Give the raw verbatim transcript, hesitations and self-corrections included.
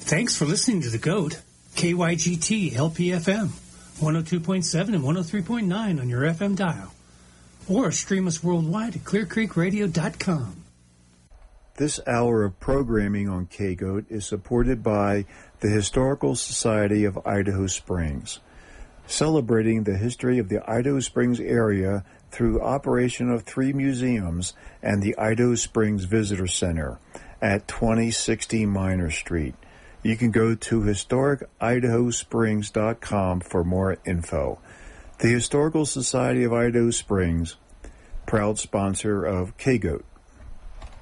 Thanks for listening to The GOAT, K Y G T L P F M, one oh two point seven and one oh three point nine on your F M dial. Or stream us worldwide at clear creek radio dot com. This hour of programming on K-GOAT is supported by the Historical Society of Idaho Springs, celebrating the history of the Idaho Springs area through operation of three museums and the Idaho Springs Visitor Center at twenty sixty Minor Street. You can go to historic idaho springs dot com for more info. The Historical Society of Idaho Springs, proud sponsor of K-GOAT.